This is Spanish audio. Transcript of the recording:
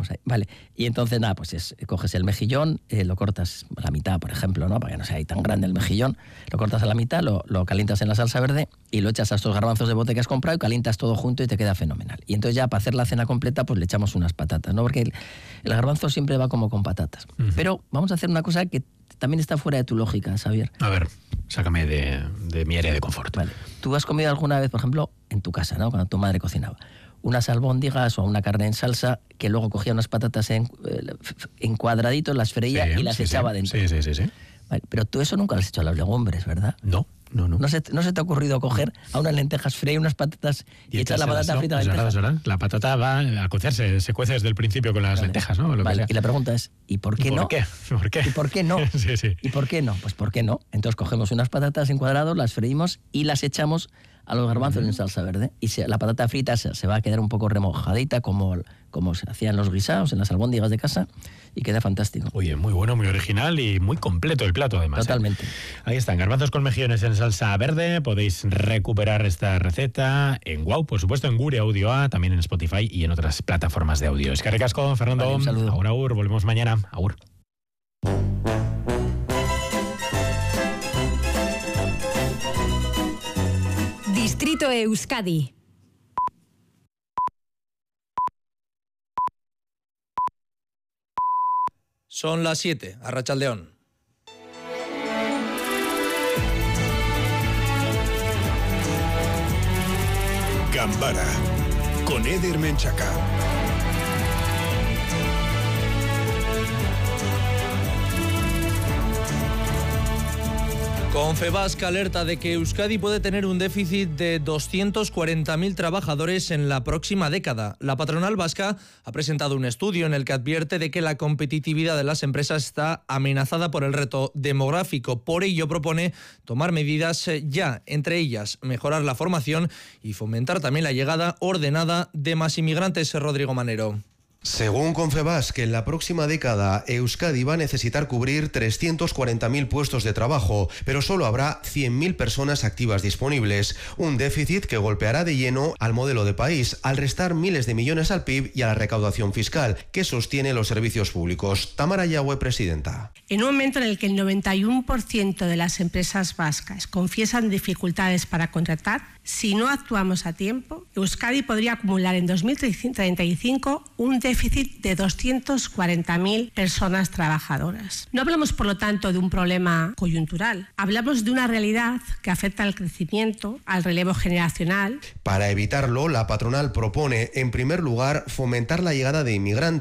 tenemos ahí. Vale, y entonces nada, pues coges el mejillón, lo cortas a la mitad, por ejemplo, ¿no? Para que no sea ahí tan grande el mejillón, lo cortas a la mitad, lo calientas en la salsa verde y lo echas a estos garbanzos de bote que has comprado y calientas todo junto y te queda fenomenal. Y entonces ya para hacer la cena completa, pues le echamos unas patatas, ¿no? Porque el garbanzo siempre va como con patatas. Pero vamos a hacer una cosa que también está fuera de tu lógica, Xavier. A ver, sácame de mi área de confort. Vale. ¿Tú has comido alguna vez, por ejemplo, en tu casa, ¿no? Cuando tu madre cocinaba, unas albóndigas o una carne en salsa que luego cogía unas patatas en cuadraditos, las freía y las echaba dentro? Sí. Vale, pero tú eso nunca lo has hecho a las legumbres, ¿verdad? No. ¿No se te ha ocurrido coger a unas lentejas, freír unas patatas y echar la patata frita a la lenteja? Es verdad. La patata va a cocerse, se cuece desde el principio con las lentejas, ¿no? Vale, y la pregunta es, ¿y por qué no? ¿Por qué? ¿Y por qué no? Sí. ¿Y por qué no? Pues ¿por qué no? Entonces cogemos unas patatas en cuadrados, las freímos y las echamos a los garbanzos en salsa verde. Y la patata frita se va a quedar un poco remojadita como se hacían los guisados en las albóndigas de casa y queda fantástico. Oye, muy bueno, muy original y muy completo el plato además. Totalmente. Ahí están, garbanzos con mejillones en salsa verde. Podéis recuperar esta receta en Guau, por supuesto en Gure Audio A, también en Spotify y en otras plataformas de audio. Eskerrik asko, Fernando. Vale, un saludo. Agur, volvemos mañana. Agur. Distrito Euskadi. Son las 7, Arratsaldeon. Gambara, con Eder Menchaca. Confebask alerta de que Euskadi puede tener un déficit de 240.000 trabajadores en la próxima década. La patronal vasca ha presentado un estudio en el que advierte de que la competitividad de las empresas está amenazada por el reto demográfico. Por ello propone tomar medidas ya, entre ellas mejorar la formación y fomentar también la llegada ordenada de más inmigrantes. Rodrigo Manero. Según Confebask, en la próxima década Euskadi va a necesitar cubrir 340.000 puestos de trabajo, pero solo habrá 100.000 personas activas disponibles, un déficit que golpeará de lleno al modelo de país, al restar miles de millones al PIB y a la recaudación fiscal, que sostiene los servicios públicos. Tamara Yagüe, presidenta. En un momento en el que el 91% de las empresas vascas confiesan dificultades para contratar, si no actuamos a tiempo, Euskadi podría acumular en 2035 un déficit de 240.000 personas trabajadoras. No hablamos, por lo tanto, de un problema coyuntural. Hablamos de una realidad que afecta al crecimiento, al relevo generacional. Para evitarlo, la patronal propone, en primer lugar, fomentar la llegada de inmigrantes